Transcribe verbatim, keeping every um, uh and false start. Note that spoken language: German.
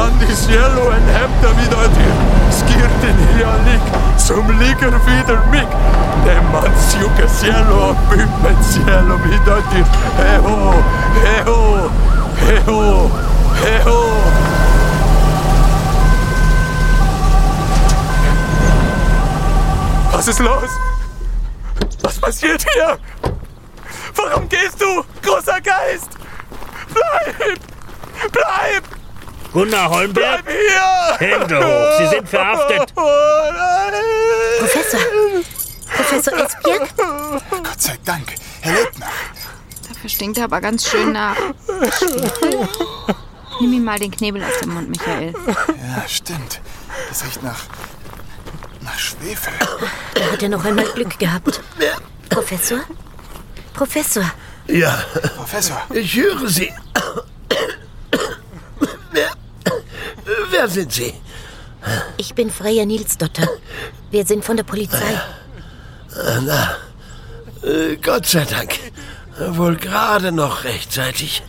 Dann die cielo en hämta wieder dir. Skirten hialik, som ligger wieder mig. Den man sjuka cielo och byggt cielo wieder dir. Heho, heho, heho, heho. Was ist los? Was passiert hier? Warum gehst du, großer Geist? Bleib! Bleib! Gunnar Holmberg, Bleib hier! Hände hoch, Sie sind verhaftet. Oh nein! Professor! Professor Esbjerg? Gott sei Dank, er lebt noch. Dafür stinkt er aber ganz schön nach. Nimm ihm mal den Knebel aus dem Mund, Michael. Ja, stimmt. Das riecht nach... nach Schwefel. Da hat er noch einmal Glück gehabt. Professor? Professor! Ja, Professor, ich höre Sie. Wer, wer sind Sie? Ich bin Freya Nilsdotter. Wir sind von der Polizei. Na, äh, Gott sei Dank. Wohl gerade noch rechtzeitig.